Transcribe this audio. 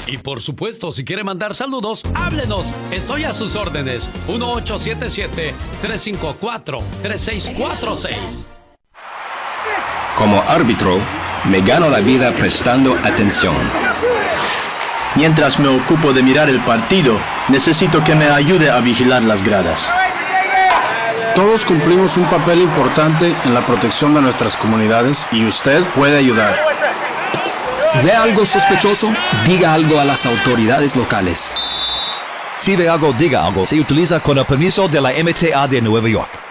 Y por supuesto, si quiere mandar saludos, háblenos. Estoy a sus órdenes. 1877-354-3646. Como árbitro, me gano la vida prestando atención. Mientras me ocupo de mirar el partido, necesito que me ayude a vigilar las gradas. Todos cumplimos un papel importante en la protección de nuestras comunidades y usted puede ayudar. Si ve algo sospechoso, diga algo a las autoridades locales. Si ve algo, diga algo. Se utiliza con el permiso de la MTA de Nueva York.